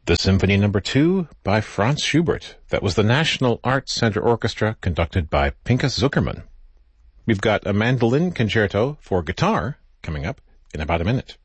The Symphony No. 2 by Franz Schubert. That was the National Arts Center Orchestra conducted by Pinchas Zuckerman. We've got a mandolin concerto for guitar coming up in about a minute.